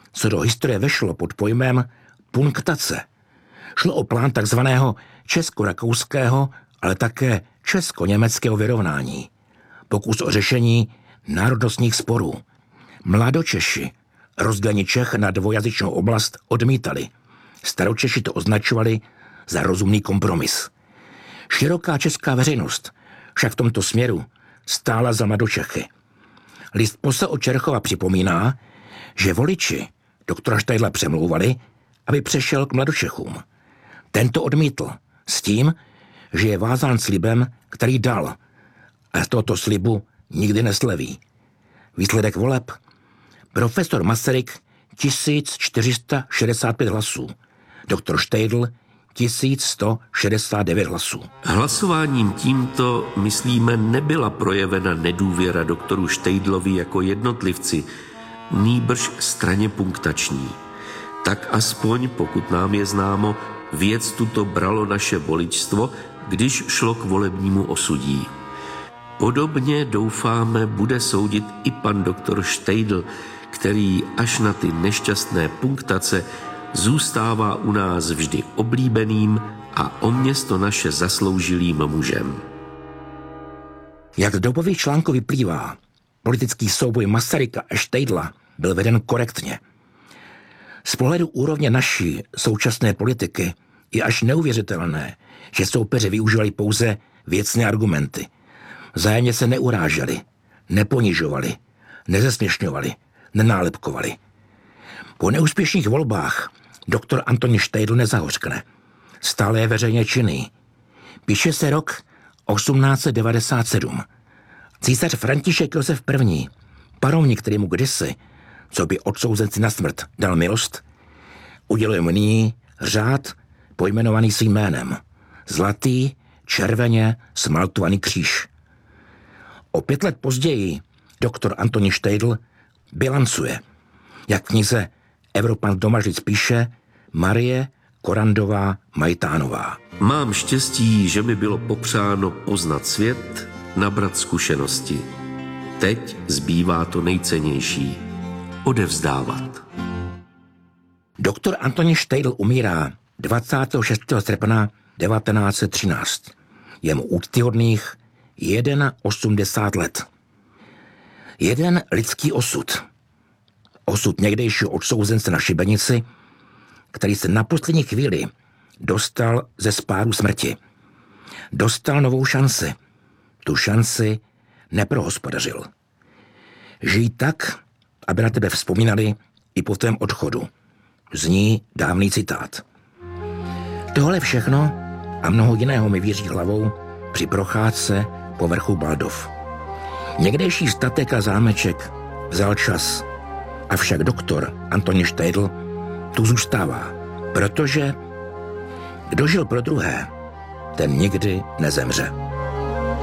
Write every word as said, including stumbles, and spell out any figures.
co do historie vešlo pod pojmem punktace. Šlo o plán takzvaného česko-rakouského, ale také česko-německého vyrovnání. Pokus o řešení národnostních sporů. Mladočeši rozdělení Čech na dvojazyčnou oblast odmítali. Staročeši to označovali za rozumný kompromis. Široká česká veřejnost však v tomto směru stála za mladočechy. List posel od Čerchova připomíná, že voliči doktora Štajdla přemlouvali, aby přešel k mladočechům. Tento odmítl s tím, že je vázán slibem, který dal, a z tohoto slibu nikdy nesleví. Výsledek voleb? Profesor Masaryk tisíc čtyři sta šedesát pět hlasů, doktor Štajdl tisíc sto šedesát devět hlasů. Hlasováním tímto, myslíme, nebyla projevena nedůvěra doktoru Štajdlovi jako jednotlivci, nýbrž straně punktační. Tak aspoň, pokud nám je známo, věc tuto bralo naše voličstvo, když šlo k volebnímu osudí. Podobně, doufáme, bude soudit i pan doktor Štajdl, který až na ty nešťastné punktace zůstává u nás vždy oblíbeným a o město naše zasloužilým mužem. Jak z dobových článků vyplývá, politický souboj Masaryka a Štajdla byl veden korektně. Z pohledu úrovně naší současné politiky je až neuvěřitelné, že soupeři využívali pouze věcné argumenty. Vzájemně se neuráželi, neponižovali, nezesměšňovali, nenálepkovali. Po neúspěšných volbách doktor Antonín Štajdl nezahořkne. Stále je veřejně činný. Píše se rok osmnáct set devadesát sedm. Císař František Josef I., panovník, který mu kdysi, co by odsouzenci na smrt dal milost, uděluje mu nyní řád pojmenovaný svým jménem. Zlatý, červeně smaltovaný kříž. O pět let později doktor Antonín Štajdl bilancuje. Jak v knize Evropan Domažlic píše Marie Korandová Majtánová. Mám štěstí, že mi bylo popřáno poznat svět, nabrat zkušenosti. Teď zbývá to nejcennější. Odevzdávat. Doktor Antonín Štajdl umírá dvacátého šestého srpna devatenáct set třináct. Je mu úctyhodných osmdesát jedna let. Jeden lidský osud. Osud někdejšího odsouzence na šibenici, který se na poslední chvíli dostal ze spáru smrti. Dostal novou šanci. Tu šanci neprohospodařil. Žij tak, aby na tebe vzpomínali i po tvém odchodu. Zní dávný citát. Tohle všechno a mnoho jiného mi víří hlavou při procházce po vrchu Baldov. Někdejší statek a zámeček vzal čas, avšak doktor Antonín Štajdl tu zůstává, protože kdo žil pro druhé, ten nikdy nezemře.